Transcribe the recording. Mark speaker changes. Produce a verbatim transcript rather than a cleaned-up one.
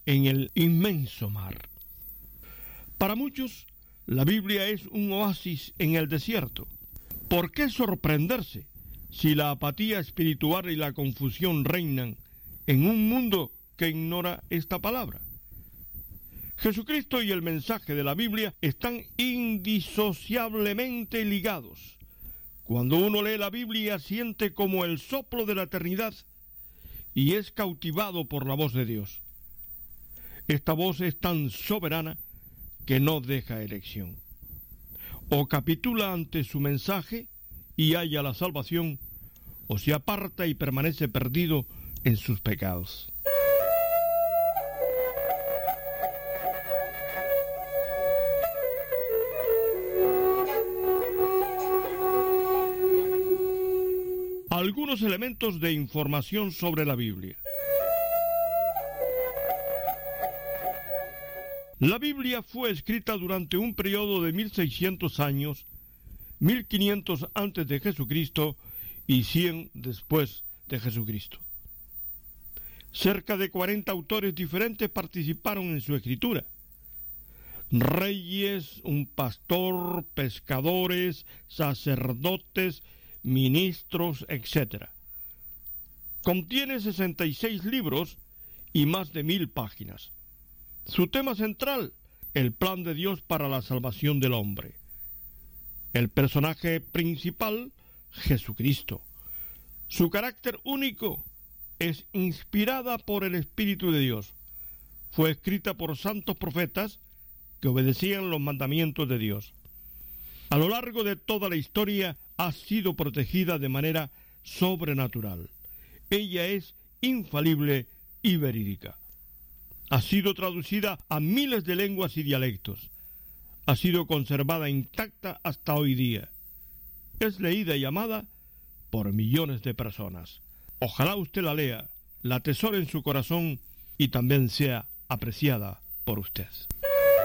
Speaker 1: en el inmenso mar. Para muchos, la Biblia es un oasis en el desierto. ¿Por qué sorprenderse si la apatía espiritual y la confusión reinan en un mundo que ignora esta palabra? Jesucristo y el mensaje de la Biblia están indisociablemente ligados. Cuando uno lee la Biblia, siente como el soplo de la eternidad y es cautivado por la voz de Dios. Esta voz es tan soberana que no deja elección. O capitula ante su mensaje y halla la salvación, o se aparta y permanece perdido en sus pecados. Algunos elementos de información sobre la Biblia. La Biblia fue escrita durante un periodo de mil seiscientos años, mil quinientos antes de Jesucristo y cien después de Jesucristo. Cerca de cuarenta autores diferentes participaron en su escritura. Reyes, un pastor, pescadores, sacerdotes, ministros, etcétera. Contiene sesenta y seis libros y más de mil páginas. Su tema central, el plan de Dios para la salvación del hombre. El personaje principal, Jesucristo. Su carácter único es inspirada por el Espíritu de Dios. Fue escrita por santos profetas que obedecían los mandamientos de Dios. A lo largo de toda la historia ha sido protegida de manera sobrenatural. Ella es infalible y verídica. Ha sido traducida a miles de lenguas y dialectos. Ha sido conservada intacta hasta hoy día. Es leída y amada por millones de personas. Ojalá usted la lea, la atesore en su corazón y también sea apreciada por usted.